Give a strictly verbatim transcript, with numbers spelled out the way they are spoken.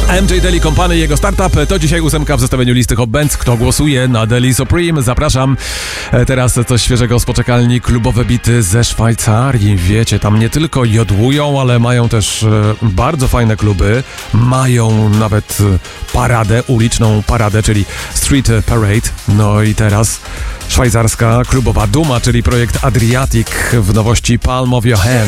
M J Daily Company i jego startup to dzisiaj ósemka w zestawieniu listy Hot Bands. Kto głosuje na Daily Supreme? Zapraszam. Teraz coś świeżego z poczekalni. Klubowe bity ze Szwajcarii. Wiecie, tam nie tylko jodłują, ale mają też bardzo fajne kluby. Mają nawet paradę, uliczną paradę, czyli Street Parade. No i teraz szwajcarska klubowa duma, czyli projekt Adriatic w nowości Palm of Your Hand.